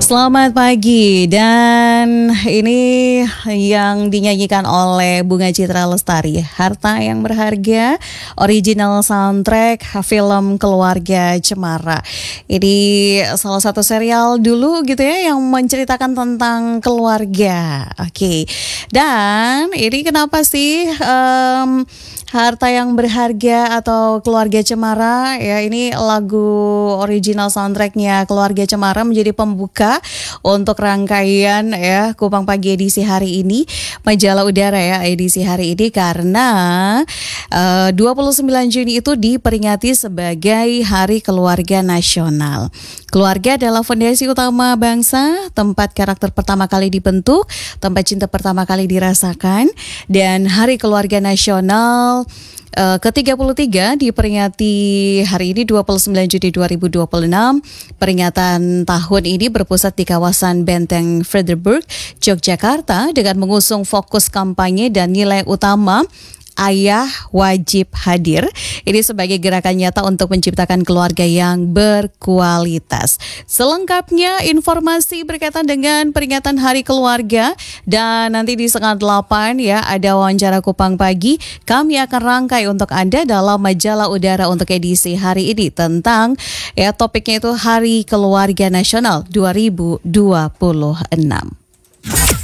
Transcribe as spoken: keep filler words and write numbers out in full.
Selamat pagi, dan ini yang dinyanyikan oleh Bunga Citra Lestari, Harta yang Berharga, original soundtrack film Keluarga Cemara. Ini salah satu serial dulu gitu ya yang menceritakan tentang keluarga. Oke, dan ini kenapa sih um, Harta yang Berharga atau Keluarga Cemara ya, ini lagu original soundtracknya Keluarga Cemara menjadi pembuka untuk rangkaian ya Kupang Pagi edisi hari ini, Majalah Udara ya edisi hari ini, karena uh, dua puluh sembilan Juni itu diperingati sebagai Hari Keluarga Nasional. Keluarga adalah fondasi utama bangsa, tempat karakter pertama kali dibentuk, tempat cinta pertama kali dirasakan, dan Hari Keluarga Nasional Uh, ke tiga puluh tiga diperingati hari ini dua puluh sembilan Juni dua ribu dua puluh enam. Peringatan tahun ini berpusat di kawasan Benteng Frederberg, Yogyakarta, dengan mengusung fokus kampanye dan nilai utama Ayah Wajib Hadir. Ini sebagai gerakan nyata untuk menciptakan keluarga yang berkualitas. Selengkapnya informasi berkaitan dengan peringatan Hari Keluarga, dan nanti di setengah delapan ya ada wawancara Kupang Pagi. Kami akan rangkai untuk Anda dalam Majalah Udara untuk edisi hari ini tentang ya topiknya itu Hari Keluarga Nasional dua ribu dua puluh enam.